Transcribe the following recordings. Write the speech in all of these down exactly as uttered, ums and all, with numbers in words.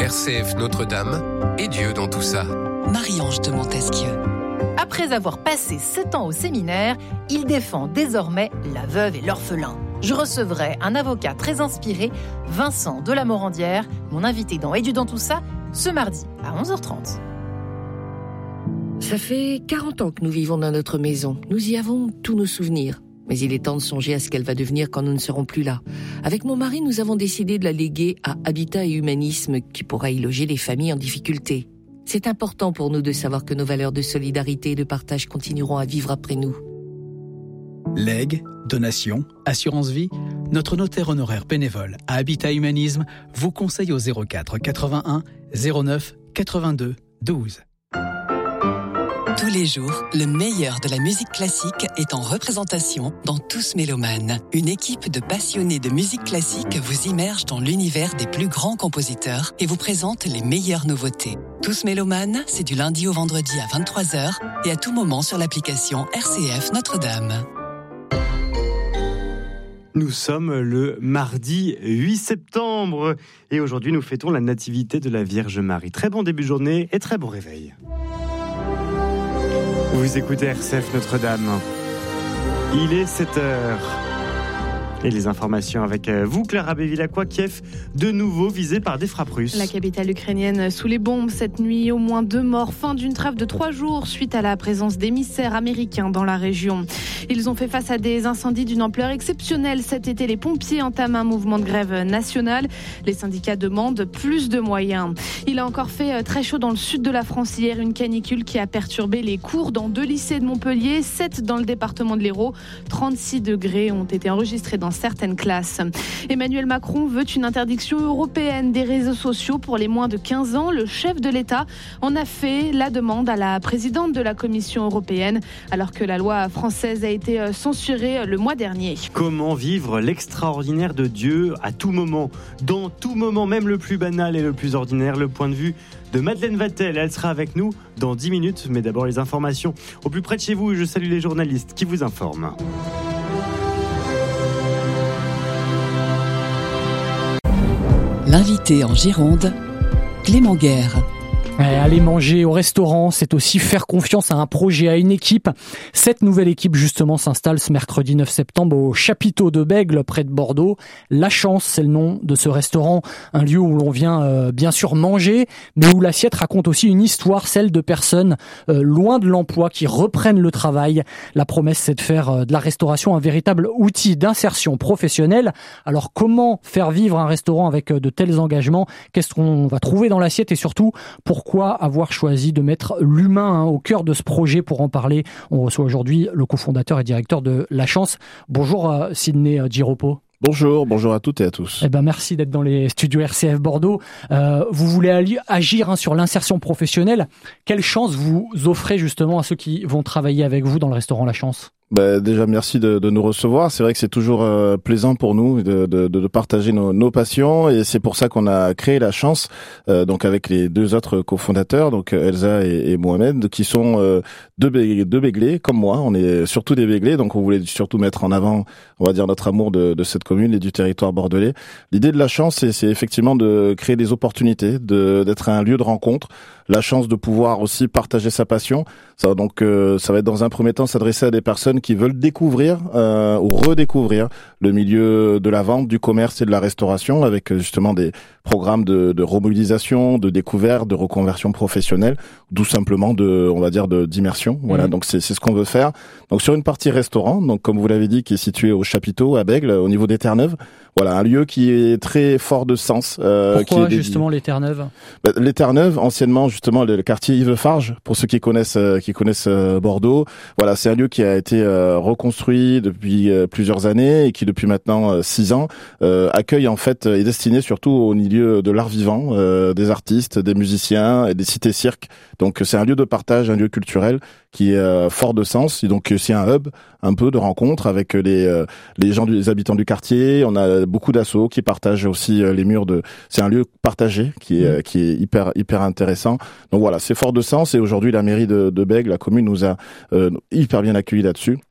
R C F Notre-Dame et Dieu dans tout ça. Marie-Ange de Montesquieu. Après avoir passé sept ans au séminaire, il défend désormais la veuve et l'orphelin. Je recevrai un avocat très inspiré, Vincent de la Morandière, mon invité dans Et Dieu dans tout ça, ce mardi à onze heures trente. Ça fait quarante ans que nous vivons dans notre maison. Nous y avons tous nos souvenirs. Mais il est temps de songer à ce qu'elle va devenir quand nous ne serons plus là. Avec mon mari, nous avons décidé de la léguer à Habitat et Humanisme, qui pourra y loger les familles en difficulté. C'est important pour nous de savoir que nos valeurs de solidarité et de partage continueront à vivre après nous. Legs, donations, assurance vie, notre notaire honoraire bénévole à Habitat Humanisme vous conseille au zéro quatre quatre-vingt-un zéro neuf quatre-vingt-deux douze. Tous les jours, le meilleur de la musique classique est en représentation dans Tous Mélomanes. Une équipe de passionnés de musique classique vous immerge dans l'univers des plus grands compositeurs et vous présente les meilleures nouveautés. Tous Mélomanes, c'est du lundi au vendredi à vingt-trois heures et à tout moment sur l'application R C F Notre-Dame. Nous sommes le mardi huit septembre et aujourd'hui nous fêtons la nativité de la Vierge Marie. Très bon début de journée et très bon réveil. Vous écoutez R C F Notre-Dame. Il est sept heures. Et les informations avec vous, Clara Bévilacqua. Kiev, de nouveau visé par des frappes russes. La capitale ukrainienne sous les bombes cette nuit, au moins deux morts. Fin d'une trêve de trois jours suite à la présence d'émissaires américains dans la région. Ils ont fait face à des incendies d'une ampleur exceptionnelle. Cet été, les pompiers entament un mouvement de grève nationale. Les syndicats demandent plus de moyens. Il a encore fait très chaud dans le sud de la France hier. Une canicule qui a perturbé les cours dans deux lycées de Montpellier, sept dans le département de l'Hérault. trente-six degrés ont été enregistrés dans certaines classes. Emmanuel Macron veut une interdiction européenne des réseaux sociaux pour les moins de quinze ans. Le chef de l'État en a fait la demande à la présidente de la Commission européenne, alors que la loi française a été censurée le mois dernier. Comment vivre l'extraordinaire de Dieu à tout moment, dans tout moment, même le plus banal et le plus ordinaire? Le point de vue de Madeleine Vatel, elle sera avec nous dans dix minutes, mais d'abord les informations au plus près de chez vous. Je salue les journalistes qui vous informent. L'invité en Gironde, Clément Guerre. Aller manger au restaurant, c'est aussi faire confiance à un projet, à une équipe. Cette nouvelle équipe, justement, s'installe ce mercredi neuf septembre au Chapiteau de Bègle, près de Bordeaux. La Chance, c'est le nom de ce restaurant. Un lieu où l'on vient, euh, bien sûr, manger, mais où l'assiette raconte aussi une histoire, celle de personnes euh, loin de l'emploi, qui reprennent le travail. La promesse, c'est de faire euh, de la restauration un véritable outil d'insertion professionnelle. Alors, comment faire vivre un restaurant avec euh, de tels engagements? Qu'est-ce qu'on va trouver dans l'assiette et surtout, pour Pourquoi avoir choisi de mettre l'humain hein, au cœur de ce projet? Pour en parler, on reçoit aujourd'hui le cofondateur et directeur de La Chance. Bonjour euh, Sidney Giropo. Bonjour, bonjour à toutes et à tous. Eh ben merci d'être dans les studios R C F Bordeaux. Euh, vous voulez ali- agir hein, sur l'insertion professionnelle. Quelle chance vous offrez justement à ceux qui vont travailler avec vous dans le restaurant La Chance? Bah, déjà merci de, de nous recevoir. C'est vrai que c'est toujours euh, plaisant pour nous de, de, de partager nos, nos passions et c'est pour ça qu'on a créé La Chance, euh, donc avec les deux autres cofondateurs, donc Elsa et, et Mohamed, qui sont euh, deux, bé- deux béglés comme moi. On est surtout des béglés, donc on voulait surtout mettre en avant, on va dire, notre amour de, de cette commune et du territoire bordelais. L'idée de La Chance, c'est, c'est effectivement de créer des opportunités, de, d'être un lieu de rencontre. La chance de pouvoir aussi partager sa passion. Ça, donc, euh, ça va être dans un premier temps s'adresser à des personnes qui veulent découvrir euh, ou redécouvrir le milieu de la vente, du commerce et de la restauration, avec justement des programmes de, de remobilisation, de découverte, de reconversion professionnelle, tout simplement de, on va dire, de d'immersion. Voilà, mmh. Donc c'est, c'est ce qu'on veut faire. Donc sur une partie restaurant, donc comme vous l'avez dit, qui est située au Chapiteau à Bègle, au niveau des Terre-Neuve. Voilà, un lieu qui est très fort de sens. Euh, Pourquoi qui est justement les Terre-Neuve? bah, Les Terre-Neuve, anciennement justement le quartier Yves Farge, pour ceux qui connaissent euh, qui connaissent euh, Bordeaux. Voilà, c'est un lieu qui a été euh, reconstruit depuis euh, plusieurs années et qui depuis maintenant euh, six ans euh, accueille en fait est destiné surtout au milieu de l'art vivant, euh, des artistes, des musiciens et des cités-cirques. Donc c'est un lieu de partage, un lieu culturel qui est euh, fort de sens. Et donc c'est un hub un peu de rencontre avec les euh, les gens, les habitants du quartier. On a beaucoup d'assos qui partagent aussi euh, les murs de. C'est un lieu partagé qui est mmh. euh, qui est hyper hyper intéressant. Donc voilà, c'est fort de sens et aujourd'hui la mairie de, de Bègle, la commune nous a euh, hyper bien accueillis là-dessus.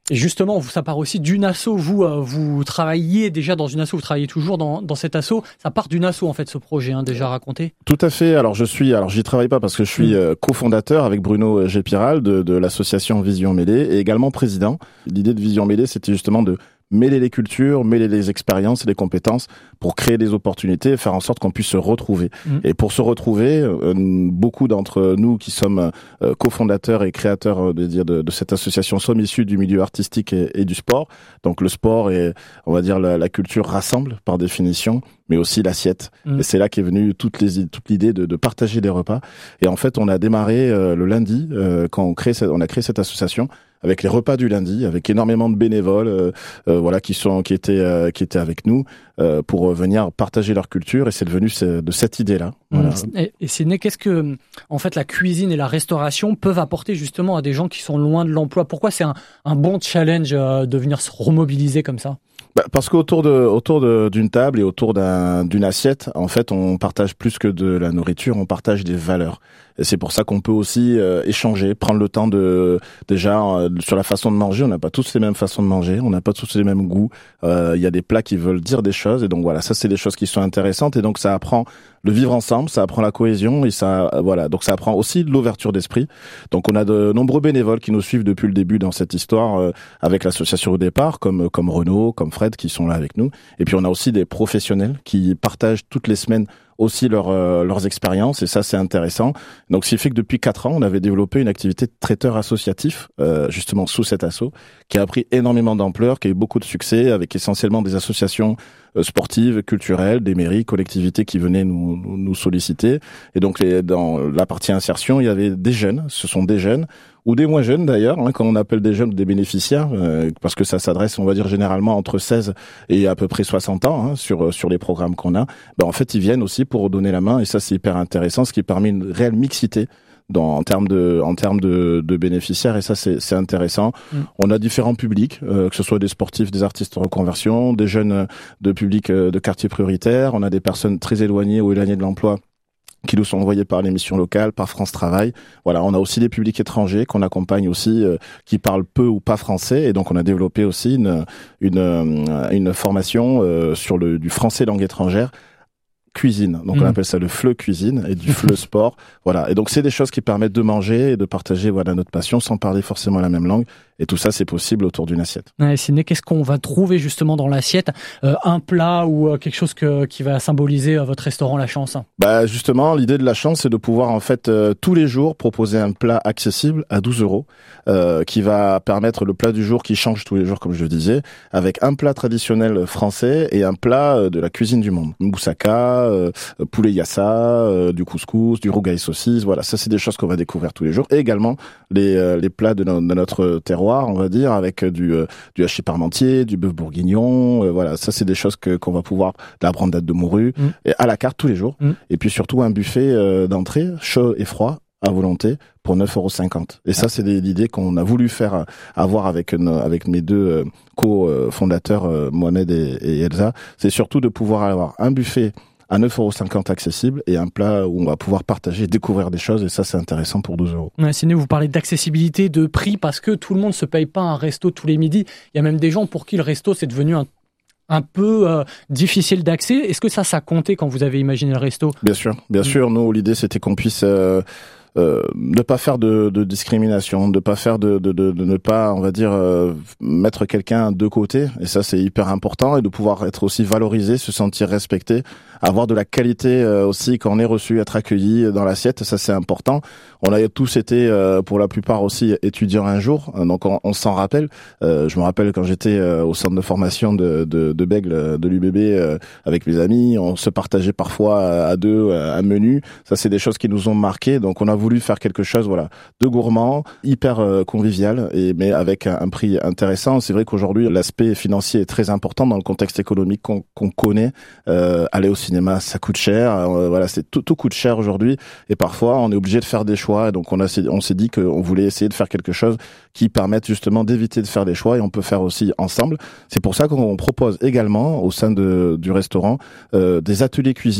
Et justement, ça part aussi d'une asso. Vous, euh, vous travaillez déjà dans une asso, vous travaillez toujours dans, dans cette asso. Ça part d'une asso, en fait, ce projet, hein, déjà raconté. Tout à fait. Alors, je suis, alors, j'y travaille pas parce que je suis euh, cofondateur avec Bruno Gépiral de, de l'association Vision Mêlée et également président. L'idée de Vision Mêlée, c'était justement de mêler les cultures, mêler les expériences et les compétences pour créer des opportunités et faire en sorte qu'on puisse se retrouver. Mmh. Et pour se retrouver, euh, beaucoup d'entre nous qui sommes euh, cofondateurs et créateurs euh, de, de, de cette association sommes issus du milieu artistique et, et du sport. Donc le sport et, on va dire, la, la culture rassemble par définition, mais aussi l'assiette. Mmh. Et c'est là qu'est venue toute, les, toute l'idée de, de partager des repas. Et en fait, on a démarré euh, le lundi euh, quand on, crée, on a créé cette association avec les repas du lundi, avec énormément de bénévoles, euh, euh, voilà, qui sont, qui étaient, euh, qui étaient avec nous euh, pour venir partager leur culture. Et c'est devenu de cette idée-là. Voilà. Et, et c'est né. Qu'est-ce que, en fait, la cuisine et la restauration peuvent apporter justement à des gens qui sont loin de l'emploi? Pourquoi c'est un, un bon challenge euh, de venir se remobiliser comme ça? Bah parce qu'autour de autour de, d'une table et autour d'un, d'une assiette, en fait, on partage plus que de la nourriture, on partage des valeurs. Et c'est pour ça qu'on peut aussi euh, échanger, prendre le temps de déjà euh, sur la façon de manger. On n'a pas tous les mêmes façons de manger, on n'a pas tous les mêmes goûts. Il euh, y a des plats qui veulent dire des choses, et donc voilà, ça c'est des choses qui sont intéressantes. Et donc ça apprend le vivre ensemble, ça apprend la cohésion et ça euh, voilà, donc ça apprend aussi l'ouverture d'esprit. Donc on a de nombreux bénévoles qui nous suivent depuis le début dans cette histoire euh, avec l'association au départ, comme comme Renaud, comme Fred, qui sont là avec nous. Et puis on a aussi des professionnels qui partagent toutes les semaines aussi leur, euh, leurs expériences, et ça c'est intéressant. Donc ce qui fait que depuis quatre ans, on avait développé une activité de traiteur associatif, euh, justement sous cet asso, qui a pris énormément d'ampleur, qui a eu beaucoup de succès, avec essentiellement des associations euh, sportives, culturelles, des mairies, collectivités qui venaient nous, nous, nous solliciter. Et donc les, dans la partie insertion, il y avait des jeunes, ce sont des jeunes, ou des moins jeunes d'ailleurs, hein, quand on appelle des jeunes ou des bénéficiaires, euh, parce que ça s'adresse, on va dire, généralement entre seize et à peu près soixante ans, hein, sur sur les programmes qu'on a. Ben, en fait, ils viennent aussi pour donner la main, et ça, c'est hyper intéressant, ce qui permet une réelle mixité dans, en termes de en termes de, de bénéficiaires, et ça, c'est c'est intéressant. Mmh. On a différents publics, euh, que ce soit des sportifs, des artistes en reconversion, des jeunes de publics de quartiers prioritaires, on a des personnes très éloignées ou éloignées de l'emploi qui nous sont envoyés par l'émission locale, par France Travail. Voilà, on a aussi des publics étrangers qu'on accompagne aussi, euh, qui parlent peu ou pas français, et donc on a développé aussi une une, une formation euh, sur le du français langue étrangère cuisine. Donc mmh. on appelle ça le F L E cuisine et du F L E sport. Voilà, et donc c'est des choses qui permettent de manger et de partager voilà notre passion sans parler forcément la même langue. Et tout ça, c'est possible autour d'une assiette. Ouais, Sidney, qu'est-ce qu'on va trouver justement dans l'assiette? euh, Un plat ou euh, quelque chose que, qui va symboliser euh, votre restaurant La Chance? Bah justement, l'idée de La Chance, c'est de pouvoir en fait euh, tous les jours proposer un plat accessible à douze euros, euh, qui va permettre le plat du jour qui change tous les jours, comme je le disais, avec un plat traditionnel français et un plat euh, de la cuisine du monde. Moussaka, euh, poulet yassa, euh, du couscous, du rougail saucisse. Voilà, ça c'est des choses qu'on va découvrir tous les jours. Et également les euh, les plats de, no- de notre terroir, on va dire, avec du euh, du hachis parmentier, du bœuf bourguignon, euh, voilà, ça c'est des choses que qu'on va pouvoir, de la brandade de morue, mmh. et à la carte tous les jours, mmh. et puis surtout un buffet euh, d'entrée chaud et froid à volonté pour neuf euros cinquante. Et ça, c'est l'idée qu'on a voulu faire avoir avec une, avec mes deux euh, co-fondateurs, euh, Mohamed et, et Elsa. C'est surtout de pouvoir avoir un buffet à neuf euros cinquante accessible et un plat où on va pouvoir partager, découvrir des choses, et ça c'est intéressant pour douze euros. Ouais, Sidney, vous parlez d'accessibilité, de prix, parce que tout le monde se paye pas un resto tous les midis. Il y a même des gens pour qui le resto c'est devenu un un peu euh, difficile d'accès. Est-ce que ça, ça comptait quand vous avez imaginé le resto? Bien sûr, bien mmh. sûr. Nous, l'idée c'était qu'on puisse euh, euh, ne pas faire de, de discrimination, de pas faire de, de, de, de ne pas, on va dire, euh, mettre quelqu'un de côté. Et ça, c'est hyper important, et de pouvoir être aussi valorisé, se sentir respecté, avoir de la qualité euh, aussi quand on est reçu, être accueilli dans l'assiette. Ça, c'est important. On a tous été, euh, pour la plupart aussi, étudiants un jour, donc on, on s'en rappelle. Euh, je me rappelle quand j'étais euh, au centre de formation de, de, de Bègle, de l'U B B, euh, avec mes amis, on se partageait parfois à deux un menu. Ça, c'est des choses qui nous ont marqué. Donc, on a voulu faire quelque chose, voilà, de gourmand, hyper euh, convivial, et mais avec un, un prix intéressant. C'est vrai qu'aujourd'hui, l'aspect financier est très important dans le contexte économique qu'on, qu'on connaît. Euh, aller au cinéma, ça coûte cher. Euh, voilà, c'est tout, tout coûte cher aujourd'hui, et parfois, on est obligé de faire des choix. Et donc, on a, on s'est dit qu'on voulait essayer de faire quelque chose qui permette justement d'éviter de faire des choix, et on peut faire aussi ensemble. C'est pour ça qu'on propose également au sein de, du restaurant euh, des ateliers cuisine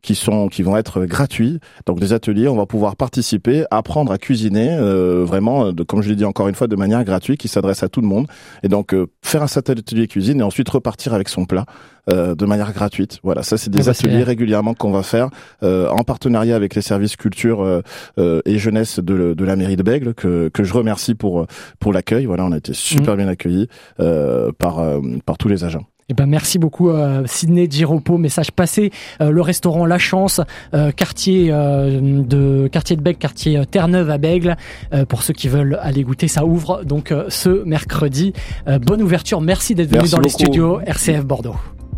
qui sont qui vont être gratuits. Donc des ateliers, on va pouvoir participer, apprendre à cuisiner euh, vraiment, de, comme je l'ai dit encore une fois, de manière gratuite, qui s'adresse à tout le monde. Et donc euh, faire un atelier cuisine et ensuite repartir avec son plat euh, de manière gratuite. Voilà, ça c'est des ah bah ateliers c'est... régulièrement qu'on va faire euh, en partenariat avec les services culture euh, euh, et jeunesse de, de la mairie de Bègles, que que je remercie pour pour l'accueil. Voilà, on a été super mmh. bien accueillis euh, par euh, par tous les agents. Eh ben merci beaucoup euh, Sidney Giropo, message passé. Euh, le restaurant La Chance, euh, quartier euh, de quartier de Bègles, quartier euh, Terre-Neuve à Bègles. Euh, pour ceux qui veulent aller goûter, ça ouvre donc euh, ce mercredi. Euh, bonne ouverture, merci d'être venu merci dans beaucoup. Les studios R C F Bordeaux.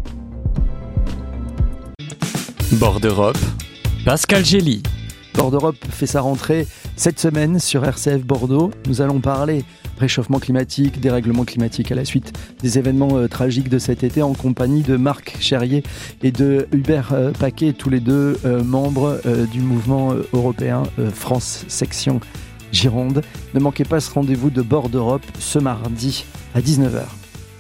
Bord d'Europe, Pascal Gély. Bord d'Europe fait sa rentrée cette semaine sur R C F Bordeaux. Nous allons parler réchauffement climatique, dérèglement climatique à la suite des événements euh, tragiques de cet été en compagnie de Marc Cherrier et de Hubert euh, Paquet, tous les deux euh, membres euh, du mouvement euh, européen euh, France Section Gironde. Ne manquez pas ce rendez-vous de Bord d'Europe ce mardi à dix-neuf heures.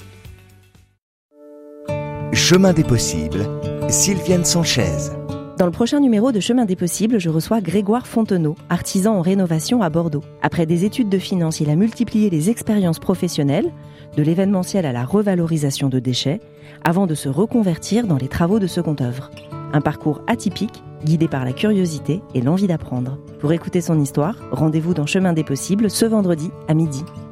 Chemin des possibles, Sylviane Sanchez. Dans le prochain numéro de Chemin des Possibles, je reçois Grégoire Fontenot, artisan en rénovation à Bordeaux. Après des études de finance, il a multiplié les expériences professionnelles, de l'événementiel à la revalorisation de déchets, avant de se reconvertir dans les travaux de seconde œuvre. Un parcours atypique, guidé par la curiosité et l'envie d'apprendre. Pour écouter son histoire, rendez-vous dans Chemin des Possibles ce vendredi à midi.